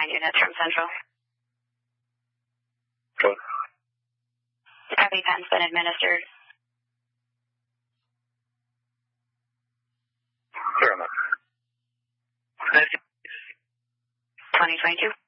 units from Central. Okay. The EpiPen's been administered. Fair enough. 2022.